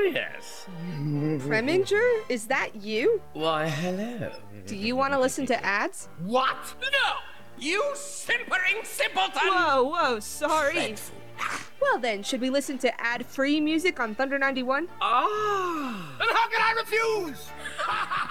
Oh, yes. Preminger? Is that you? Why, hello. Do you want to listen to ads? What? No! You simpering simpleton! Whoa, sorry. Dreadful. Well then, should we listen to ad-free music on Thunder 91? Ah. And how can I refuse?